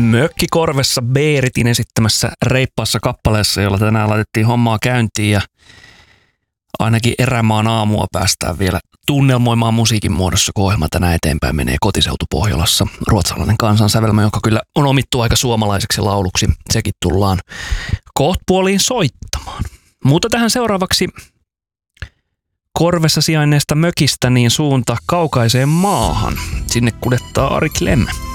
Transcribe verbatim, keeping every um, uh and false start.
Mökkikorvessa Beeritin esittämässä reippaassa kappaleessa, jolla tänään laitettiin hommaa käyntiin ja ainakin erämaan aamua päästään vielä tunnelmoimaan musiikin muodossa, kun ohjelma tänään eteenpäin menee Kotiseutu Pohjolassa. Ruotsalainen kansansävelmä, joka kyllä on omittu aika suomalaiseksi lauluksi. Sekin tullaan kohtpuoliin soittamaan. Mutta tähän seuraavaksi Korvessa sijainneesta mökistä niin suunta kaukaiseen maahan. Sinne kuljettaa Ari Klemme.